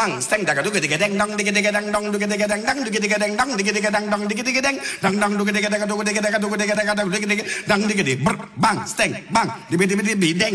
bang steng daga duga diga deng dong diga diga deng dong duga diga deng dong duga diga deng dong diga diga deng dong diga diga deng dong dong duga diga diga duga diga diga duga diga diga duga diga dang diga di bang steng bang dibi dibi dibi deng